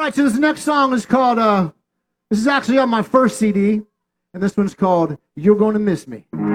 right, so this next song is called, this is actually on my first CD, and this one's called You're Gonna Miss Me.